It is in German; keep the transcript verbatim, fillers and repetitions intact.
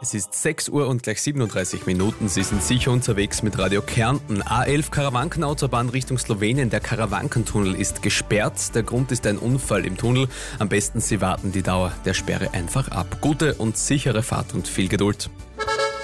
Es ist sechs Uhr und gleich siebenunddreißig Minuten. Sie sind sicher unterwegs mit Radio Kärnten. A elf Karawankenautobahn Richtung Slowenien. Der Karawankentunnel ist gesperrt. Der Grund ist ein Unfall im Tunnel. Am besten Sie warten die Dauer der Sperre einfach ab. Gute und sichere Fahrt und viel Geduld.